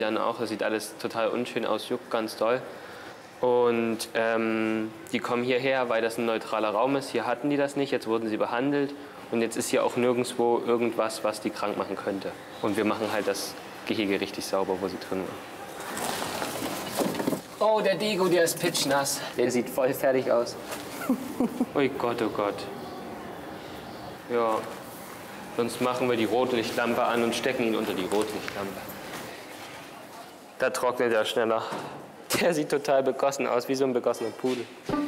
Dann auch, das sieht alles total unschön aus, juckt ganz doll. Und die kommen hierher, weil das ein neutraler Raum ist. Hier hatten die das nicht, jetzt wurden sie behandelt. Und jetzt ist hier auch nirgendwo irgendwas, was die krank machen könnte. Und wir machen halt das Gehege richtig sauber, wo sie drin waren. Oh, der Dego, der ist pitschnass. Der sieht voll fertig aus. Oh Gott, oh Gott. Ja, sonst machen wir die Rotlichtlampe an und stecken ihn unter die Rotlichtlampe. Da trocknet er schneller. Der sieht total begossen aus, wie so ein begossener Pudel.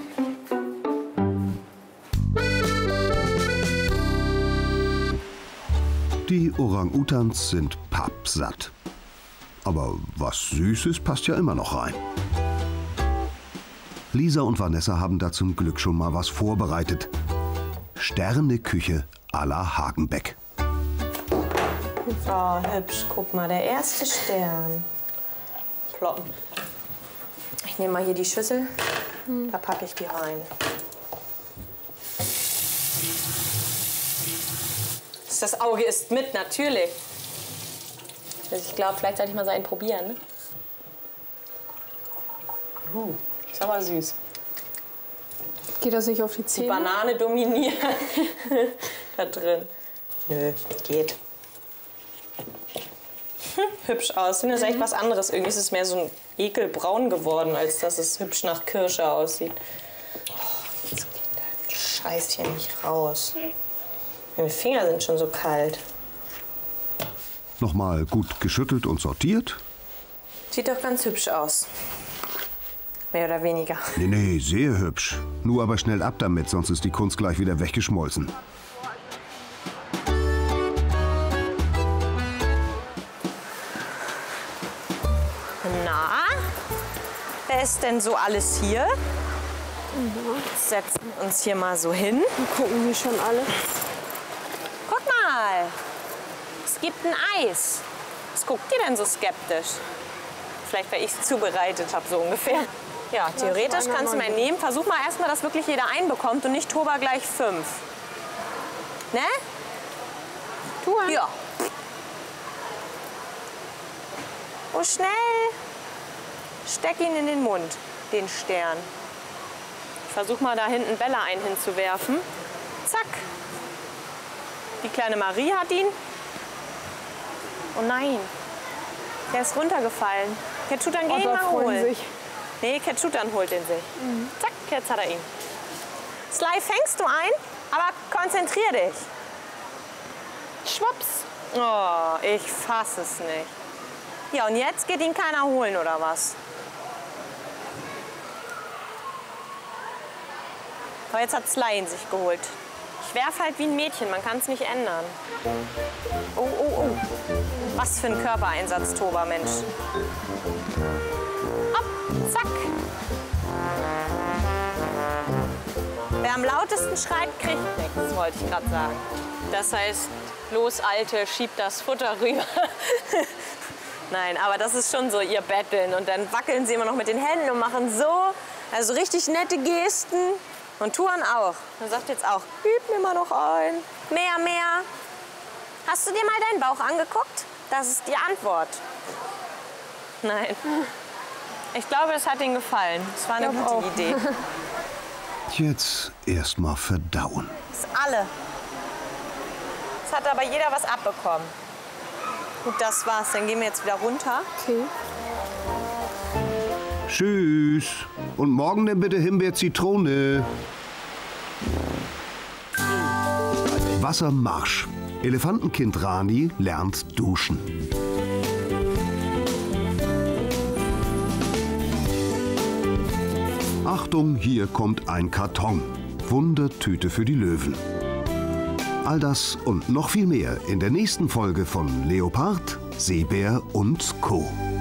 Die Orang-Utans sind pappsatt. Aber was Süßes passt ja immer noch rein. Lisa und Vanessa haben da zum Glück schon mal was vorbereitet. Sterneküche à la Hagenbeck. Oh, hübsch. Guck mal, der erste Stern. Ploppen. Ich nehme mal hier die Schüssel. Da packe ich die rein. Das Auge isst mit, natürlich. Also ich glaube, vielleicht sollte ich mal so einen probieren. Ne? Ist aber süß. Geht das nicht auf die Zähne? Die Banane dominiert da drin. Nö, geht. Hübsch aus. Das ist echt was anderes. Irgendwie ist es mehr so ein ekelbraun geworden, als dass es hübsch nach Kirsche aussieht. Oh, jetzt geht der Scheiß hier nicht raus. Meine Finger sind schon so kalt. Nochmal gut geschüttelt und sortiert. Sieht doch ganz hübsch aus. Mehr oder weniger. Nee, sehr hübsch. Nur aber schnell ab damit, sonst ist die Kunst gleich wieder weggeschmolzen. Na, wer ist denn so alles hier? Setzen uns hier mal so hin. Gucken wir schon alle. Guck mal, es gibt ein Eis. Was guckt ihr denn so skeptisch? Vielleicht, weil ich es zubereitet habe, so ungefähr. Ja, theoretisch kannst du mal nehmen. Versuch mal erstmal, dass wirklich jeder einbekommt und nicht Toba gleich 5. Ne? Tu ein. Ja. Oh, schnell. Steck ihn in den Mund, den Stern. Ich versuch mal da hinten Bella einen hinzuwerfen. Zack. Die kleine Marie hat ihn. Oh nein. Der ist runtergefallen. Ketchutan, geh ihn mal holen. Nee, Ketchutan holt ihn sich. Zack, jetzt hat er ihn. Sly, fängst du ein? Aber konzentrier dich. Schwupps. Oh, ich fass es nicht. Ja, und jetzt geht ihn keiner holen, oder was? Aber jetzt hat Sly ihn sich geholt. Ich werf halt wie ein Mädchen, man kann es nicht ändern. Oh, oh, oh. Was für ein Körpereinsatz, Toba, Mensch. Hopp, zack. Wer am lautesten schreit, kriegt nichts, wollte ich gerade sagen. Das heißt, los, Alte, schiebt das Futter rüber. Nein, aber das ist schon so ihr Betteln. Und dann wackeln sie immer noch mit den Händen und machen so, also richtig nette Gesten. Und Tuan auch. Er sagt jetzt auch, gib mir mal noch ein. Mehr, mehr. Hast du dir mal deinen Bauch angeguckt? Das ist die Antwort. Nein. Ich glaube, es hat ihnen gefallen. Es war eine gute Idee. Jetzt erst mal verdauen. Das ist alle. Es hat aber jeder was abbekommen. Gut, das war's. Dann gehen wir jetzt wieder runter. Okay. Tschüss. Und morgen dann bitte Himbeer-Zitrone. Wassermarsch. Elefantenkind Rani lernt duschen. Achtung, hier kommt ein Karton. Wundertüte für die Löwen. All das und noch viel mehr in der nächsten Folge von Leopard, Seebär und Co.